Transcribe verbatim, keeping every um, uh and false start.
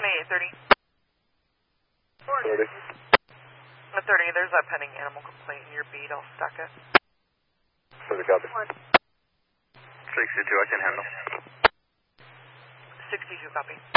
twenty-eight thirty. thirty. At thirty, there's a pending animal complaint in your beat. I'll stack it. thirty, copy. sixty-two, I can handle. sixty-two, copy.